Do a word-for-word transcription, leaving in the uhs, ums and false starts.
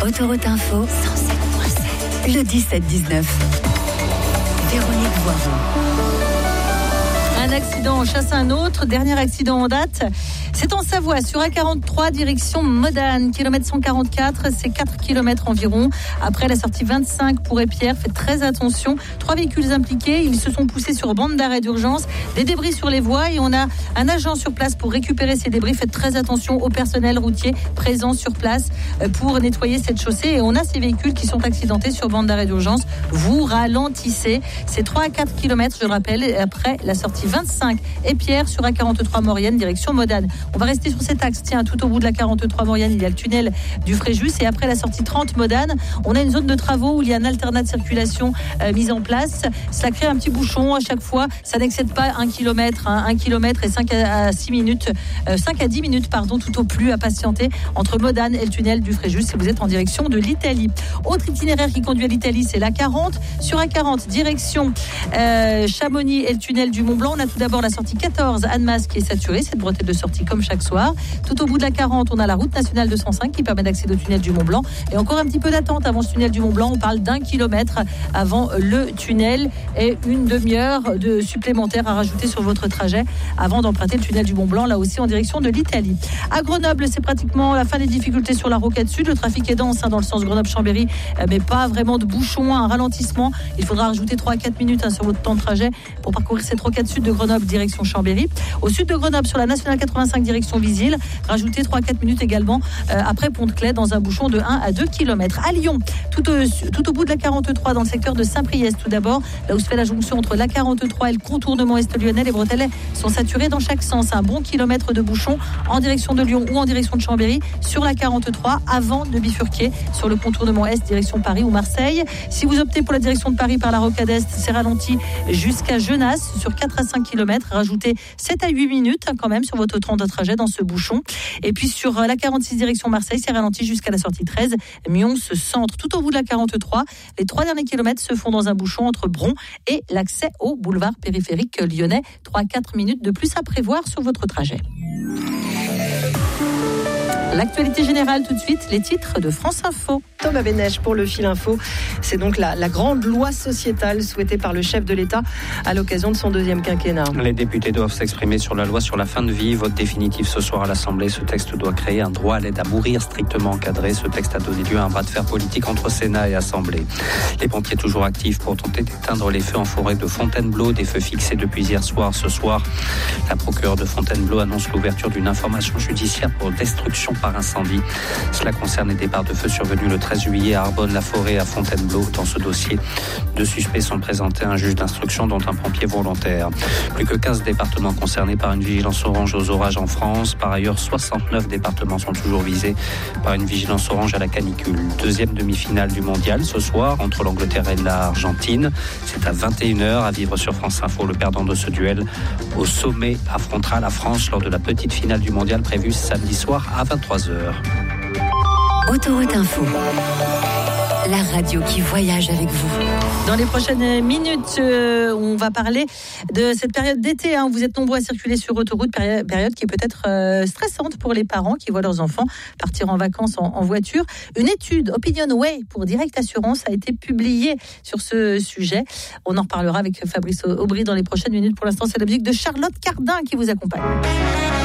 Autoroute Info, cent sept virgule sept. Le dix-sept dix-neuf. Véronique Voiron. Un accident chasse un autre, dernier accident en date. C'est en Savoie, sur A quarante-trois, direction Modane, kilomètre cent quarante-quatre, c'est quatre kilomètres environ. Après la sortie vingt-cinq pour Épierre, faites très attention. Trois véhicules impliqués, ils se sont poussés sur bande d'arrêt d'urgence, des débris sur les voies et on a un agent sur place pour récupérer ces débris. Faites très attention au personnel routier présent sur place pour nettoyer cette chaussée. Et on a ces véhicules qui sont accidentés sur bande d'arrêt d'urgence. Vous ralentissez. C'est trois à quatre kilomètres, je le rappelle, après la sortie vingt-cinq Épierre sur A quarante-trois Maurienne, direction Modane. On va rester sur cet axe. Tiens, tout au bout de la quarante-trois Maurienne, il y a le tunnel du Fréjus. Et après la sortie trente Modane, on a une zone de travaux où il y a un alternat de circulation euh, mise en place. Ça crée un petit bouchon à chaque fois. Ça n'excède pas un kilomètre, hein, un kilomètre et cinq à six minutes, euh, cinq à dix minutes, pardon, tout au plus à patienter entre Modane et le tunnel du Fréjus si vous êtes en direction de l'Italie. Autre itinéraire qui conduit à l'Italie, c'est la quarante. Sur A quarante, direction euh, Chamonix et le tunnel du Mont-Blanc. On a tout d'abord la sortie quatorze, Annemasse, qui est saturée. Cette bretelle de sortie comme chaque soir. Tout au bout de la quarante, on a la route nationale deux cent cinq qui permet d'accéder au tunnel du Mont-Blanc. Et encore un petit peu d'attente avant ce tunnel du Mont-Blanc. On parle d'un kilomètre avant le tunnel et une demi-heure de supplémentaire à rajouter sur votre trajet avant d'emprunter le tunnel du Mont-Blanc, là aussi en direction de l'Italie. À Grenoble, c'est pratiquement la fin des difficultés sur la rocade sud. Le trafic est dense hein, dans le sens Grenoble-Chambéry, mais pas vraiment de bouchons, un ralentissement. Il faudra rajouter trois à quatre minutes hein, sur votre temps de trajet pour parcourir cette rocade sud de Grenoble direction Chambéry. Au sud de Grenoble, sur la nationale quatre-vingt-cinq direction Visil, rajoutez trois à quatre minutes également euh, après Pont-de-Claix dans un bouchon de un à deux kilomètres. À Lyon, tout au, tout au bout de la quarante-trois dans le secteur de Saint-Priest tout d'abord, là où se fait la jonction entre la quarante-trois et le contournement est-lyonnais, les bretelles sont saturées dans chaque sens. Un bon kilomètre de bouchon en direction de Lyon ou en direction de Chambéry sur la quarante-trois avant de bifurquer sur le contournement est direction Paris ou Marseille. Si vous optez pour la direction de Paris par la rocade est, c'est ralenti jusqu'à Genasse sur quatre à cinq kilomètres. Rajoutez sept à huit minutes hein, quand même sur votre temps de trajet dans ce bouchon. Et puis sur la quarante-six direction Marseille, c'est ralenti jusqu'à la sortie treize, Mions centre. Tout au bout de la quarante-trois, les trois derniers kilomètres se font dans un bouchon entre Bron et l'accès au boulevard périphérique lyonnais. trois à quatre minutes de plus à prévoir sur votre trajet. L'actualité générale tout de suite, les titres de France Info. Thomas Bénèche pour le Fil Info. C'est donc la, la grande loi sociétale souhaitée par le chef de l'État à l'occasion de son deuxième quinquennat. Les députés doivent s'exprimer sur la loi sur la fin de vie. Vote définitif ce soir à l'Assemblée. Ce texte doit créer un droit à l'aide à mourir strictement encadré. Ce texte a donné lieu à un bras de fer politique entre Sénat et Assemblée. Les pompiers toujours actifs pour tenter d'éteindre les feux en forêt de Fontainebleau. Des feux fixés depuis hier soir. Ce soir, la procureure de Fontainebleau annonce l'ouverture d'une information judiciaire pour destruction par incendie. Cela concerne les départs de feux survenus le treize juillet à Arbonne-la-Forêt et à Fontainebleau. Dans ce dossier, deux suspects sont présentés à un juge d'instruction, dont un pompier volontaire. Plus que quinze départements concernés par une vigilance orange aux orages en France. Par ailleurs, soixante-neuf départements sont toujours visés par une vigilance orange à la canicule. Deuxième demi-finale du mondial ce soir entre l'Angleterre et l'Argentine. C'est à vingt et une heures à vivre sur France Info. Le perdant de ce duel au sommet affrontera la France lors de la petite finale du mondial prévue samedi soir à vingt-trois heures. Autoroute Info, la radio qui voyage avec vous. Dans les prochaines minutes, euh, on va parler de cette période d'été. Hein, où vous êtes nombreux à circuler sur autoroute, péri- période qui est peut-être euh, stressante pour les parents qui voient leurs enfants partir en vacances en, en voiture. Une étude Opinionway pour Direct Assurance a été publiée sur ce sujet. On en reparlera avec Fabrice Aubry dans les prochaines minutes. Pour l'instant, c'est la musique de Charlotte Cardin qui vous accompagne.